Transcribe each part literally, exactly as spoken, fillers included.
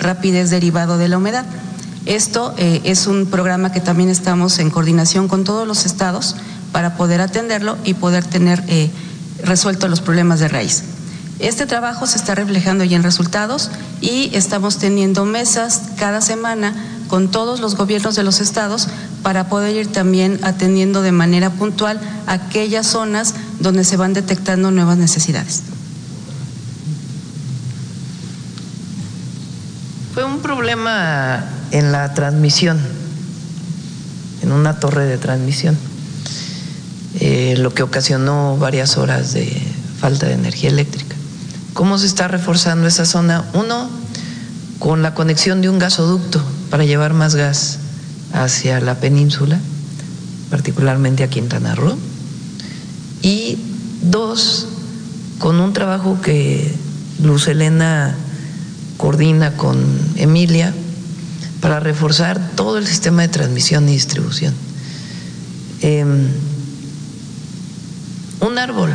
rapidez derivado de la humedad. Esto eh, es un programa que también estamos en coordinación con todos los estados para poder atenderlo y poder tener eh, resueltos los problemas de raíz. Este trabajo se está reflejando ya en resultados y estamos teniendo mesas cada semana con todos los gobiernos de los estados para poder ir también atendiendo de manera puntual aquellas zonas donde se van detectando nuevas necesidades. Fue un problema en la transmisión, en una torre de transmisión, eh, lo que ocasionó varias horas de falta de energía eléctrica. ¿Cómo se está reforzando esa zona? Uno, con la conexión de un gasoducto para llevar más gas hacia la península, particularmente a Quintana Roo. Y dos, con un trabajo que Luz Helena coordina con Emilia para reforzar todo el sistema de transmisión y distribución. Eh, un árbol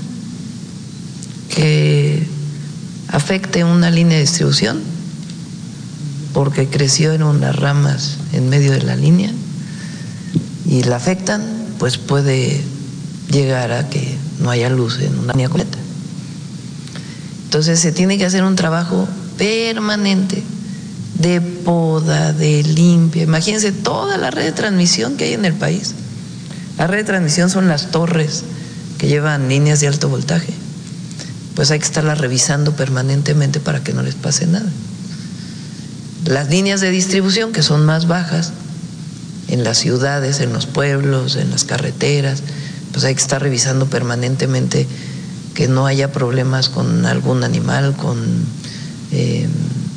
que afecte una línea de distribución porque creció en unas ramas en medio de la línea y la afectan, pues puede llegar a que no haya luz en una línea completa. Entonces se tiene que hacer un trabajo permanente de poda, de limpia. Imagínense toda la red de transmisión que hay en el país. La red de transmisión son las torres que llevan líneas de alto voltaje. Pues hay que estarlas revisando permanentemente para que no les pase nada. Las líneas de distribución, que son más bajas, en las ciudades, en los pueblos, en las carreteras, pues hay que estar revisando permanentemente que no haya problemas con algún animal, con eh,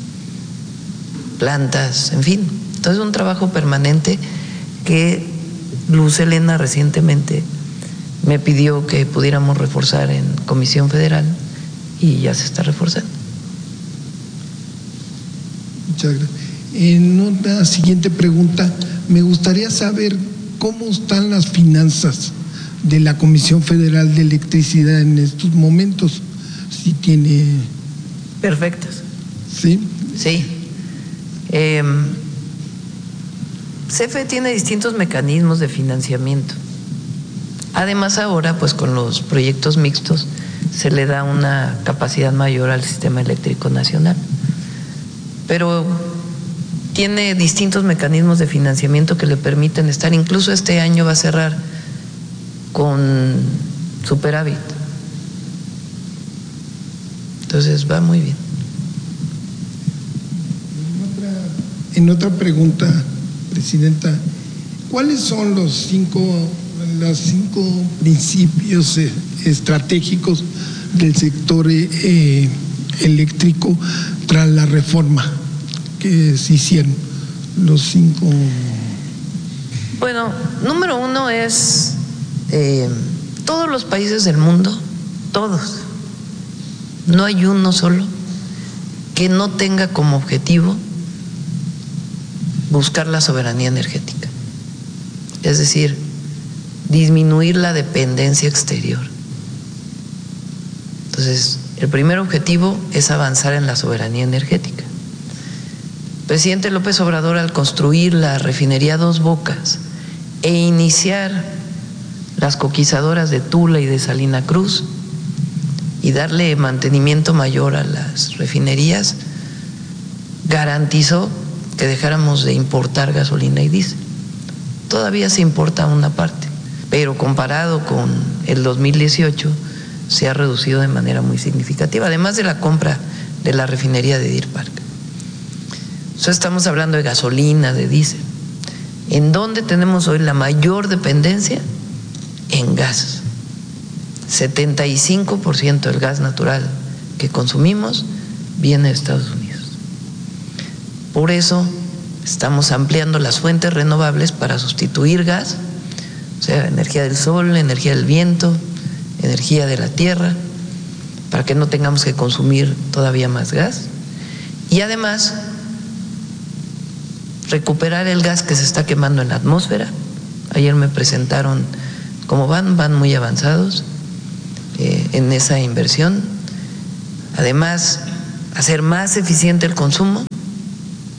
plantas, en fin. Entonces, un trabajo permanente que Luz Helena recientemente me pidió que pudiéramos reforzar en Comisión Federal y ya se está reforzando. Muchas gracias. En una siguiente pregunta, me gustaría saber cómo están las finanzas de la Comisión Federal de Electricidad en estos momentos, si tiene… Perfectas. ¿Sí? Sí. Eh, C F E tiene distintos mecanismos de financiamiento. Además ahora, pues con los proyectos mixtos, se le da una capacidad mayor al sistema eléctrico nacional. Pero tiene distintos mecanismos de financiamiento que le permiten estar, incluso este año va a cerrar con superávit. Entonces va muy bien. En otra, en otra pregunta, Presidenta, ¿cuáles son los cinco, los cinco principios estratégicos del sector eh, eléctrico tras la reforma que se hicieron? Los cinco. Bueno, número uno es eh, todos los países del mundo, todos, no hay uno solo que no tenga como objetivo buscar la soberanía energética, es decir, disminuir la dependencia exterior. Entonces, el primer objetivo es avanzar en la soberanía energética. El presidente López Obrador, al construir la refinería Dos Bocas e iniciar las coquizadoras de Tula y de Salina Cruz y darle mantenimiento mayor a las refinerías, garantizó que dejáramos de importar gasolina y diésel. Todavía se importa una parte, pero comparado con el dos mil dieciocho se ha reducido de manera muy significativa, además de la compra de la refinería de Deer Park. Entonces estamos hablando de gasolina, de diésel. ¿En dónde tenemos hoy la mayor dependencia? En gas. setenta y cinco por ciento del gas natural que consumimos viene de Estados Unidos. Por eso estamos ampliando las fuentes renovables para sustituir gas, o sea, energía del sol, energía del viento, energía de la tierra, para que no tengamos que consumir todavía más gas. Y además, recuperar el gas que se está quemando en la atmósfera. Ayer me presentaron cómo van, van muy avanzados eh, en esa inversión. Además, hacer más eficiente el consumo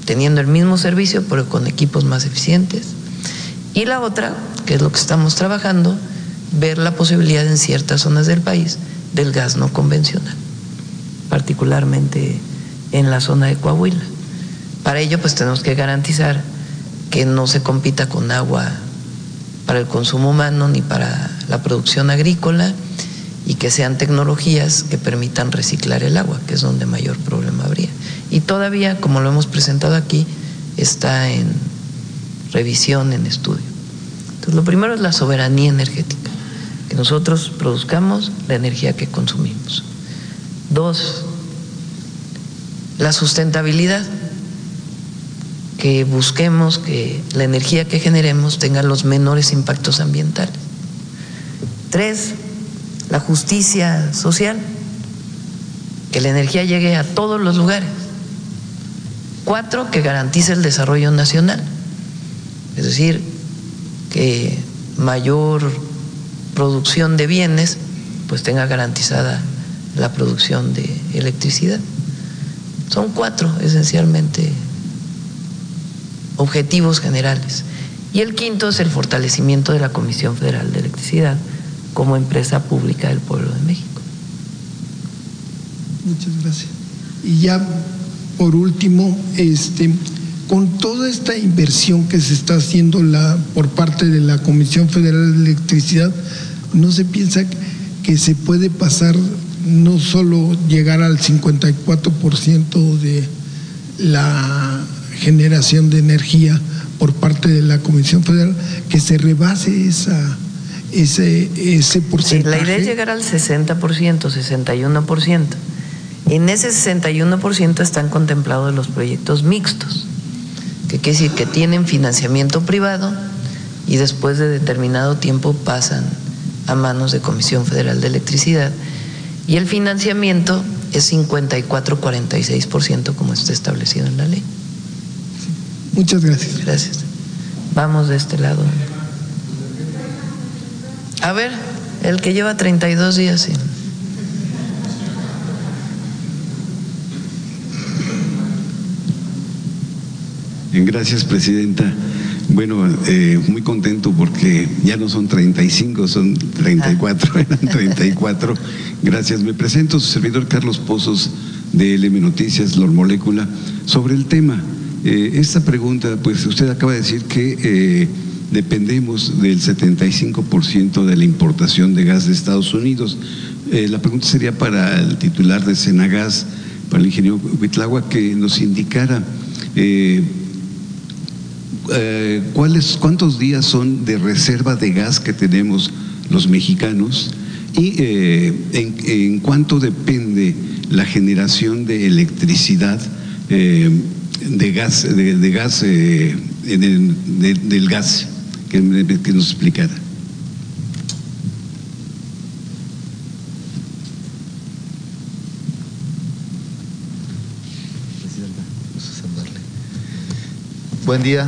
teniendo el mismo servicio pero con equipos más eficientes. Y la otra, que es lo que estamos trabajando, ver la posibilidad en ciertas zonas del país del gas no convencional, particularmente en la zona de Coahuila. Para ello pues tenemos que garantizar que no se compita con agua para el consumo humano ni para la producción agrícola, y que sean tecnologías que permitan reciclar el agua, que es donde mayor problema habría. Y todavía, como lo hemos presentado aquí, está en revisión, en estudio. Entonces, lo primero es la soberanía energética, que nosotros produzcamos la energía que consumimos. Dos, la sustentabilidad, que busquemos que la energía que generemos tenga los menores impactos ambientales. Tres, la justicia social, que la energía llegue a todos los lugares. Cuatro, que garantice el desarrollo nacional, es decir, que mayor producción de bienes pues tenga garantizada la producción de electricidad. Son cuatro esencialmente objetivos generales. Y el quinto es el fortalecimiento de la Comisión Federal de Electricidad como empresa pública del pueblo de México. Muchas gracias. Y ya por último, este, con toda esta inversión que se está haciendo la, por parte de la Comisión Federal de Electricidad, ¿no se piensa que se puede pasar, no solo llegar al cincuenta y cuatro por ciento de la generación de energía por parte de la Comisión Federal, que se rebase esa ese ese porcentaje? Sí, la idea es llegar al sesenta por ciento, sesenta y uno por ciento. En ese sesenta y uno por ciento están contemplados los proyectos mixtos, que quiere decir que tienen financiamiento privado y después de determinado tiempo pasan a manos de Comisión Federal de Electricidad, y el financiamiento es cincuenta y cuatro, cuarenta y seis por ciento como está establecido en la ley. Muchas gracias. Gracias. Vamos de este lado. A ver, el que lleva treinta y dos días sin. Bien, gracias, presidenta. Bueno, eh, muy contento porque ya no son treinta y cinco, son treinta y cuatro, eran treinta y cuatro. Gracias. Me presento, su servidor Carlos Pozos, de L M Noticias, Lor Molécula, sobre el tema. Eh, esta pregunta, pues usted acaba de decir que eh, dependemos del setenta y cinco por ciento de la importación de gas de Estados Unidos. Eh, la pregunta sería para el titular de Senagas, para el ingeniero Huitlahua, que nos indicara eh, eh, cuáles, cuántos días son de reserva de gas que tenemos los mexicanos y eh, en, en cuánto depende la generación de electricidad eh, de gas, de, de gas eh, de, de, del gas, que, que nos explicara. Buen día.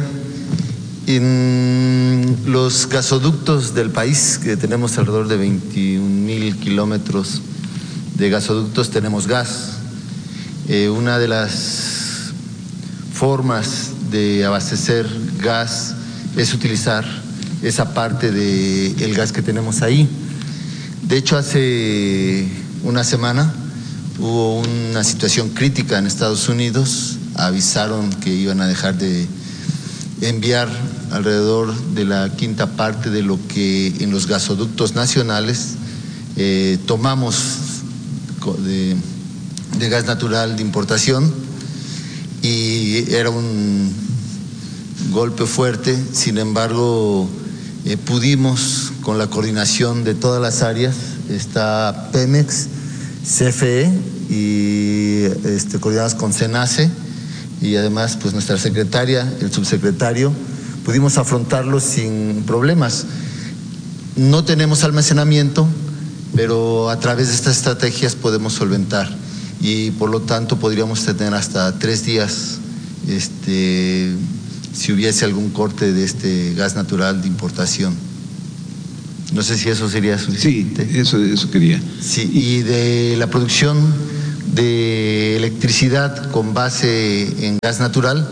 En los gasoductos del país, que tenemos alrededor de veintiún mil kilómetros de gasoductos, tenemos gas. Eh, una de las formas de abastecer gas es utilizar esa parte del gas que tenemos ahí. De hecho, hace una semana hubo una situación crítica en Estados Unidos. Avisaron que iban a dejar de enviar alrededor de la quinta parte de lo que en los gasoductos nacionales eh, tomamos de, de gas natural de importación, y era un golpe fuerte. Sin embargo, eh, pudimos, con la coordinación de todas las áreas, está Pemex, C F E y este, coordinadas con CENACE, y además pues nuestra secretaria, el subsecretario, pudimos afrontarlo sin problemas. No tenemos almacenamiento, pero a través de estas estrategias podemos solventar, y por lo tanto podríamos tener hasta tres días este, si hubiese algún corte de este gas natural de importación. No sé si eso sería suficiente. Sí, eso, eso quería. Sí, y de la producción de electricidad con base en gas natural,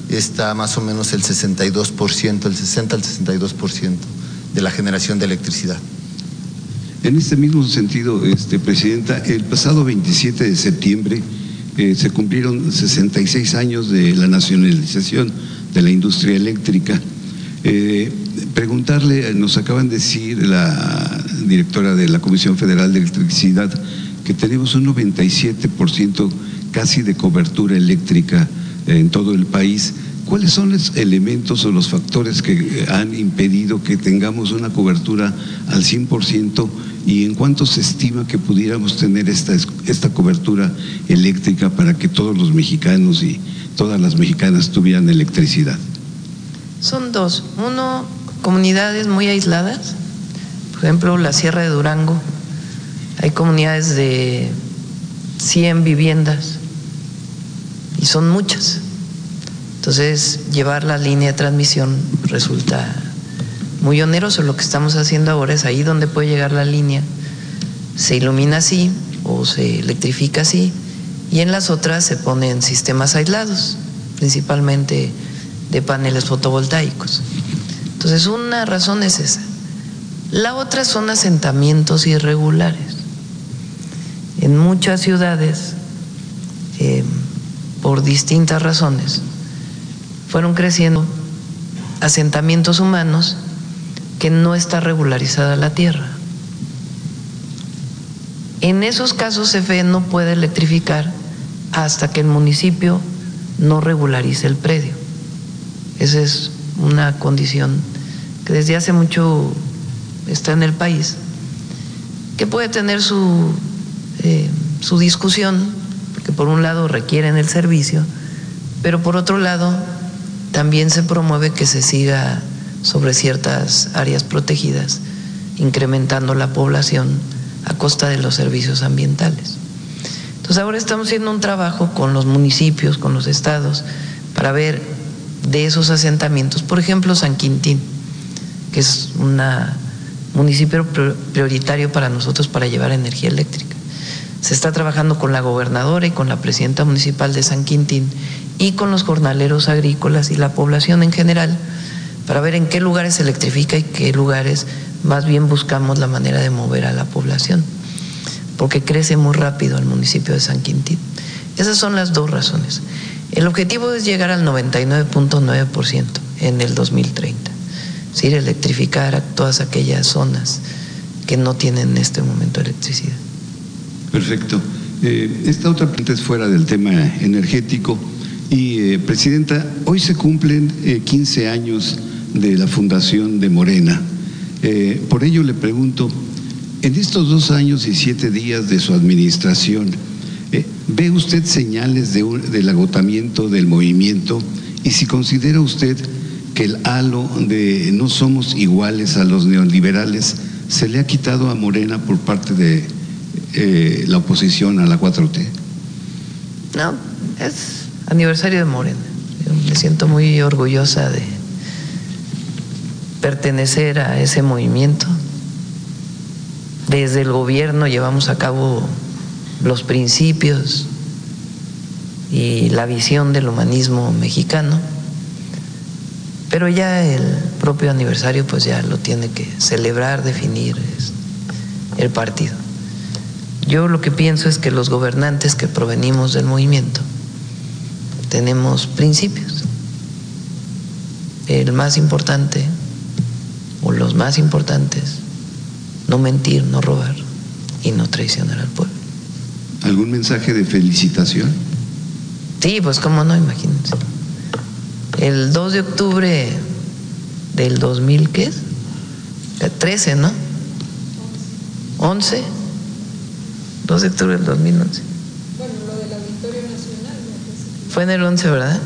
está más o menos el sesenta y dos por ciento, el sesenta al sesenta y dos por ciento de la generación de electricidad. En este mismo sentido, este, Presidenta, el pasado veintisiete de septiembre eh, se cumplieron sesenta y seis años de la nacionalización de la industria eléctrica. Eh, preguntarle, nos acaban de decir la directora de la Comisión Federal de Electricidad que tenemos un noventa y siete por ciento casi de cobertura eléctrica en todo el país. ¿Cuáles son los elementos o los factores que han impedido que tengamos una cobertura al cien por ciento y en cuánto se estima que pudiéramos tener esta, esta cobertura eléctrica para que todos los mexicanos y todas las mexicanas tuvieran electricidad? Son dos. Uno, comunidades muy aisladas, por ejemplo, la Sierra de Durango, hay comunidades de cien viviendas y son muchas. Entonces, llevar la línea de transmisión resulta muy oneroso. Lo que estamos haciendo ahora es ahí donde puede llegar la línea, se ilumina así o se electrifica así, y en las otras se ponen sistemas aislados, principalmente de paneles fotovoltaicos. Entonces, una razón es esa. La otra son asentamientos irregulares. En muchas ciudades, eh, por distintas razones, fueron creciendo asentamientos humanos que no está regularizada la tierra. En esos casos, C F E no puede electrificar hasta que el municipio no regularice el predio. Esa es una condición que desde hace mucho está en el país, que puede tener su, eh, su discusión, porque por un lado requieren el servicio, pero por otro lado también se promueve que se siga sobre ciertas áreas protegidas, incrementando la población a costa de los servicios ambientales. Entonces ahora estamos haciendo un trabajo con los municipios, con los estados, para ver de esos asentamientos, por ejemplo San Quintín, que es un municipio prioritario para nosotros para llevar energía eléctrica. Se está trabajando con la gobernadora y con la presidenta municipal de San Quintín y con los jornaleros agrícolas y la población en general para ver en qué lugares se electrifica y qué lugares más bien buscamos la manera de mover a la población, porque crece muy rápido el municipio de San Quintín. Esas son las dos razones. El objetivo es llegar al noventa y nueve punto nueve por ciento en el dos mil treinta, es decir, electrificar a todas aquellas zonas que no tienen en este momento electricidad. Perfecto. Eh, esta otra pregunta es fuera del tema energético. Y, eh, Presidenta, hoy se cumplen eh, quince años de la fundación de Morena. Eh, por ello le pregunto, en estos dos años y siete días de su administración, eh, ¿ve usted señales de un, del agotamiento del movimiento? Y si considera usted que el halo de no somos iguales a los neoliberales se le ha quitado a Morena por parte de eh, la oposición a la cuatro T. No, es aniversario de Morena. Yo me siento muy orgullosa de pertenecer a ese movimiento. Desde el gobierno llevamos a cabo los principios y la visión del humanismo mexicano, pero ya el propio aniversario pues ya lo tiene que celebrar, definir el partido. Yo lo que pienso es que los gobernantes que provenimos del movimiento tenemos principios. El más importante, o los más importantes, no mentir, no robar y no traicionar al pueblo. ¿Algún mensaje de felicitación? Sí, pues cómo no, imagínense. El dos de octubre del dos mil, ¿qué es? trece, ¿no? once. dos de octubre del dos mil once. Bueno, lo del Auditorio Nacional. Fue en el once, ¿verdad?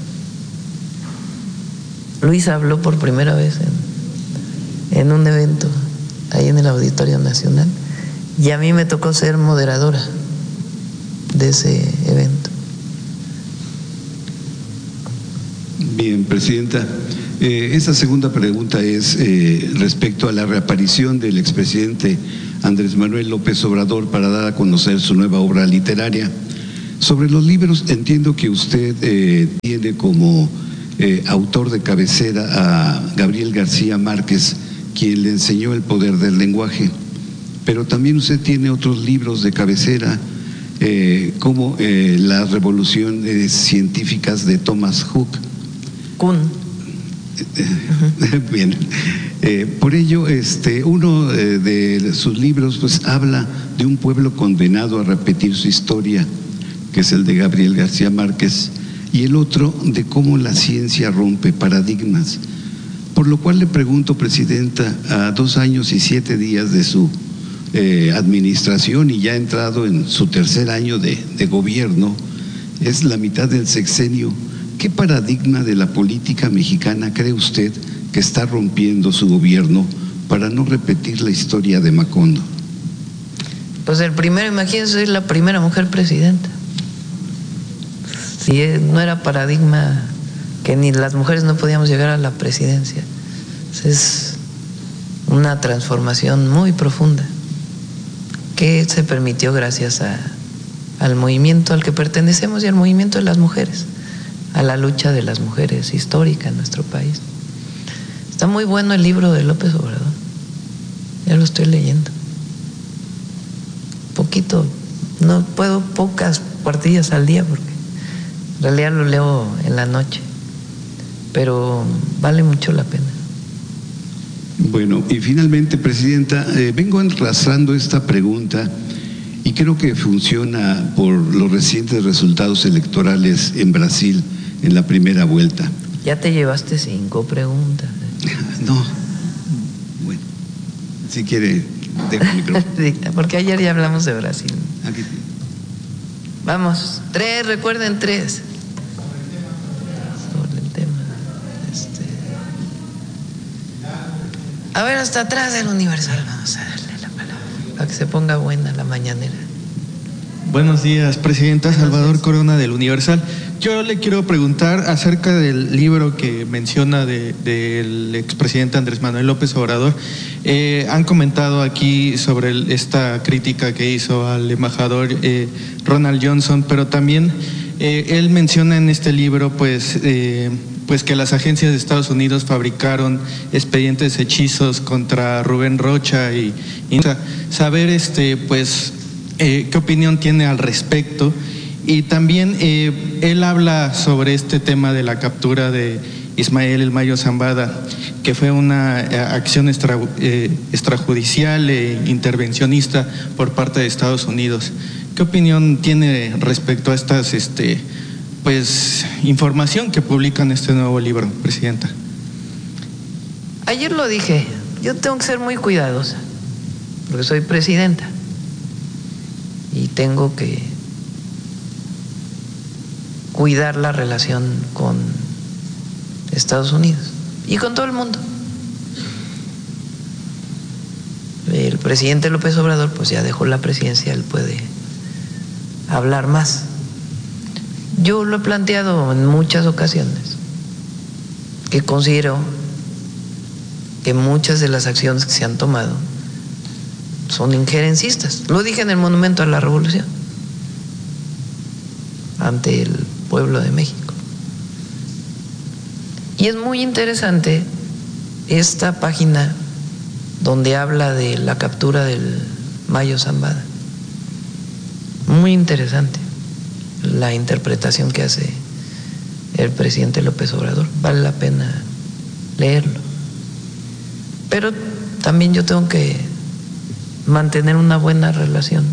Luis habló por primera vez en, en un evento ahí en el Auditorio Nacional y a mí me tocó ser moderadora de ese evento. Bien, Presidenta. Eh, esta segunda pregunta es eh, respecto a la reaparición del expresidente Andrés Manuel López Obrador para dar a conocer su nueva obra literaria. Sobre los libros, entiendo que usted eh, tiene como eh, autor de cabecera a Gabriel García Márquez, quien le enseñó el poder del lenguaje. Pero también usted tiene otros libros de cabecera, eh, como eh, Las revoluciones científicas de Thomas Hook. Kuhn. Uh-huh. Bien, eh, por ello, este, uno eh, de sus libros pues habla de un pueblo condenado a repetir su historia, que es el de Gabriel García Márquez, y el otro de cómo la ciencia rompe paradigmas. Por lo cual le pregunto, Presidenta, a dos años y siete días de su eh, administración y ya entrado en su tercer año de, de gobierno, es la mitad del sexenio, ¿qué paradigma de la política mexicana cree usted que está rompiendo su gobierno para no repetir la historia de Macondo? Pues el primero, imagínense, soy la primera mujer presidenta. Si no era paradigma que ni las mujeres no podíamos llegar a la presidencia. Es una transformación muy profunda que se permitió gracias a, al movimiento al que pertenecemos y al movimiento de las mujeres, a la lucha de las mujeres histórica en nuestro país. Está muy bueno el libro de López Obrador, ya lo estoy leyendo. Poquito, no puedo, pocas cuartillas al día porque en realidad lo leo en la noche, pero vale mucho la pena. Bueno, y finalmente, Presidenta, eh, vengo arrastrando esta pregunta y creo que funciona por los recientes resultados electorales en Brasil en la primera vuelta. Ya te llevaste cinco preguntas. No, bueno, si quiere, dejo el micrófono. Sí, porque ayer ya hablamos de Brasil. Aquí. Vamos, tres, recuerden tres. Sobre el tema. Este... A ver, hasta atrás del Universal, vamos a darle la palabra, para que se ponga buena la mañanera. Buenos días, Presidenta. Salvador Corona del Universal. Yo le quiero preguntar acerca del libro que menciona de, del expresidente Andrés Manuel López Obrador. Eh, han comentado aquí sobre el, esta crítica que hizo al embajador eh, Ronald Johnson, pero también eh, él menciona en este libro pues, eh, pues que las agencias de Estados Unidos fabricaron expedientes hechizos contra Rubén Rocha y, y saber este pues eh, qué opinión tiene al respecto. Y también eh, él habla sobre este tema de la captura de Ismael El Mayo Zambada, que fue una eh, acción extra, eh, extrajudicial e intervencionista por parte de Estados Unidos. ¿Qué opinión tiene respecto a estas, este, pues, información que publica en este nuevo libro, Presidenta? Ayer lo dije, yo tengo que ser muy cuidadosa, porque soy presidenta y tengo que cuidar la relación con Estados Unidos y con todo el mundo. El presidente López Obrador pues ya dejó la presidencia, él puede hablar más. Yo lo he planteado en muchas ocasiones, que considero que muchas de las acciones que se han tomado son injerencistas. Lo dije en el Monumento a la Revolución, ante el pueblo de México. Y es muy interesante esta página donde habla de la captura del Mayo Zambada. Muy interesante la interpretación que hace el presidente López Obrador. Vale la pena leerlo. Pero también yo tengo que mantener una buena relación.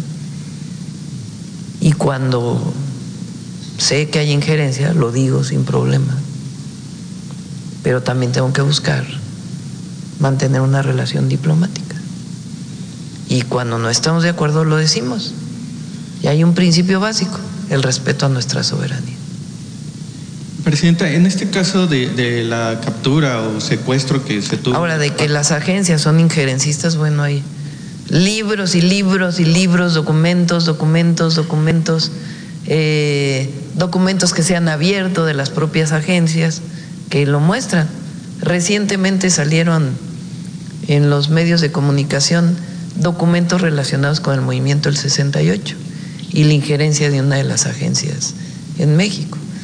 Y cuando sé que hay injerencia, lo digo sin problema, pero también tengo que buscar mantener una relación diplomática. Y cuando no estamos de acuerdo, lo decimos. Y hay un principio básico, el respeto a nuestra soberanía. Presidenta, en este caso de, de la captura o secuestro que se tuvo… Ahora, de que las agencias son injerencistas, bueno, hay libros y libros y libros, documentos, documentos, documentos… Eh, documentos que se han abierto de las propias agencias que lo muestran. Recientemente salieron en los medios de comunicación documentos relacionados con el movimiento del sesenta y ocho y la injerencia de una de las agencias en México.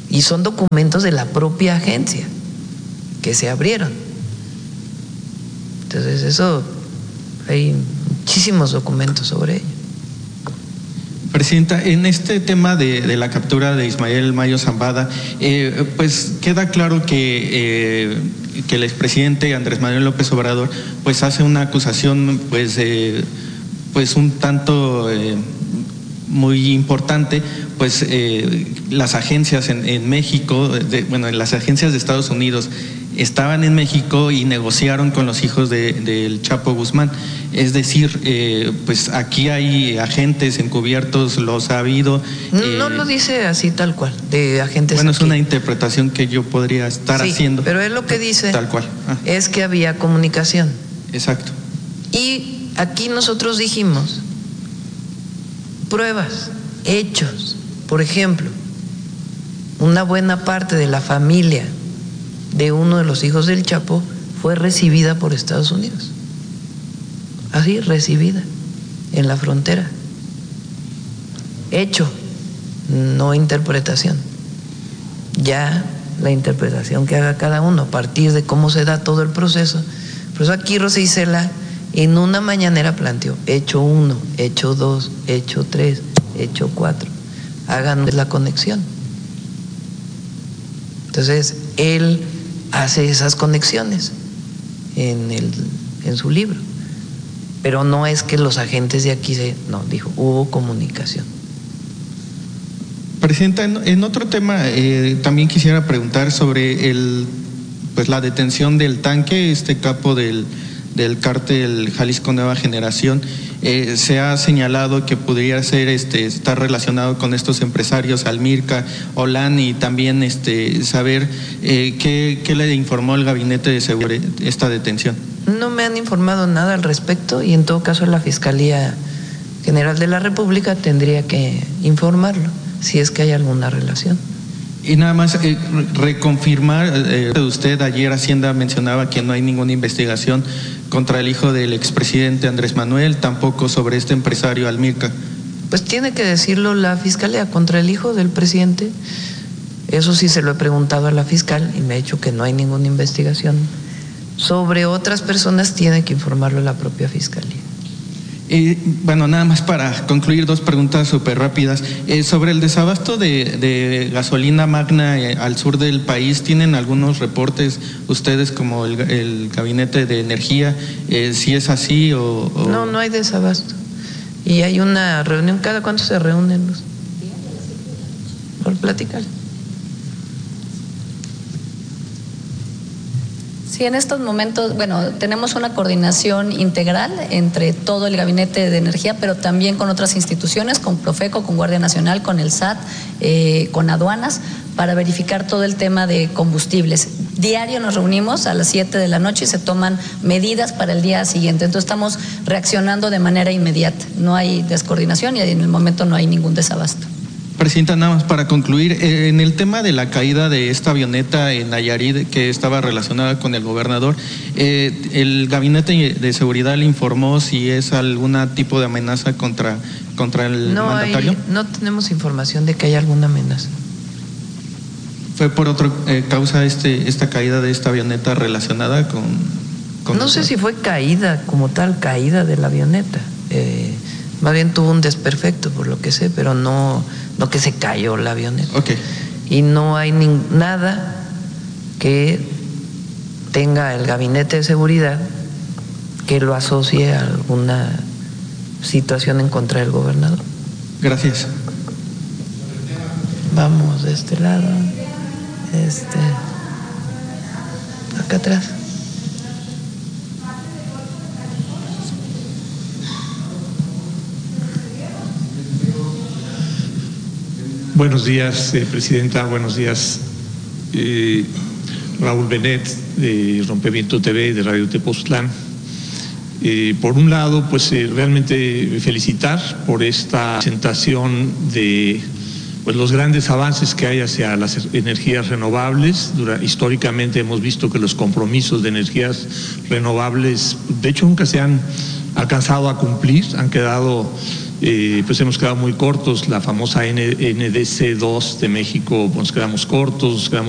Y son documentos de la propia agencia que se abrieron. Entonces eso, hay muchísimos documentos sobre ello. Presidenta, en este tema de, de la captura de Ismael Mayo Zambada, eh, pues queda claro que, eh, que el expresidente Andrés Manuel López Obrador pues hace una acusación pues, eh, pues un tanto eh, muy importante, pues eh, las agencias en, en México, de, bueno, las agencias de Estados Unidos estaban en México y negociaron con los hijos de, del Chapo Guzmán. Es decir, eh, pues aquí hay agentes encubiertos, los ha habido. Eh, no lo dice así tal cual, de agentes. Bueno, aquí. Es una interpretación que yo podría estar sí, haciendo. Pero él lo que dice tal cual. Ah. es que había comunicación. Exacto. Y aquí nosotros dijimos pruebas, hechos. Por ejemplo, una buena parte de la familia de uno de los hijos del Chapo fue recibida por Estados Unidos. Así, recibida en la frontera. Hecho, no interpretación. Ya la interpretación que haga cada uno a partir de cómo se da todo el proceso. Por eso aquí Rosa Isela en una mañanera planteó hecho uno, hecho dos, hecho tres, hecho cuatro. Hagan la conexión. Entonces, él hace esas conexiones en, el, en su libro. Pero no es que los agentes de aquí se... No, dijo, hubo comunicación. Presidenta, en, en otro tema eh, también quisiera preguntar sobre el, pues la detención del tanque, este capo del, del cártel Jalisco Nueva Generación. Eh, se ha señalado que podría ser este estar relacionado con estos empresarios Almirca, Olan, y también este saber eh, qué, qué le informó el gabinete de seguridad esta detención. No me han informado nada al respecto y en todo caso la Fiscalía General de la República tendría que informarlo si es que hay alguna relación. Y nada más eh, reconfirmar, eh, usted ayer Hacienda mencionaba que no hay ninguna investigación contra el hijo del expresidente Andrés Manuel, tampoco sobre este empresario Almirca. Pues tiene que decirlo la Fiscalía contra el hijo del presidente. Eso sí se lo he preguntado a la fiscal y me ha dicho que no hay ninguna investigación. Sobre otras personas tiene que informarlo la propia Fiscalía. Eh, bueno, nada más para concluir, dos preguntas súper rápidas. Eh, sobre el desabasto de, de gasolina magna eh, al sur del país, ¿tienen algunos reportes ustedes como el, el Gabinete de Energía? Eh, ¿Si es así o, o...? No, no hay desabasto. Y hay una reunión, ¿cada cuánto se reúnen? Por platicar. Sí, en estos momentos, bueno, tenemos una coordinación integral entre todo el Gabinete de Energía, pero también con otras instituciones, con Profeco, con Guardia Nacional, con el S A T, eh, con aduanas, para verificar todo el tema de combustibles. Diario nos reunimos a las siete de la noche y se toman medidas para el día siguiente. Entonces estamos reaccionando de manera inmediata. No hay descoordinación y en el momento no hay ningún desabasto. Presidenta, nada más para concluir, eh, en el tema de la caída de esta avioneta en Nayarit que estaba relacionada con el gobernador, eh, ¿el Gabinete de Seguridad le informó si es algún tipo de amenaza contra, contra el no mandatario? Hay, no tenemos información de que haya alguna amenaza. ¿Fue por otra eh, causa este, esta caída de esta avioneta relacionada con...? con no sé si fue caída como tal, caída de la avioneta. Eh, más bien tuvo un desperfecto por lo que sé, pero no... no que se cayó la avioneta. Okay. Y no hay ni, nada que tenga el Gabinete de Seguridad que lo asocie a alguna situación en contra del gobernador. Gracias. Vamos de este lado. Este. Acá atrás. Buenos días, eh, Presidenta. Buenos días, eh, Raúl Benet, de Rompimiento T V y de Radio Tepoztlán. Eh, por un lado, pues eh, realmente felicitar por esta presentación de pues, los grandes avances que hay hacia las energías renovables. Dura, históricamente hemos visto que los compromisos de energías renovables, de hecho, nunca se han alcanzado a cumplir, han quedado eh, pues hemos quedado muy cortos. La famosa N D C dos de México, pues nos quedamos cortos, nos quedamos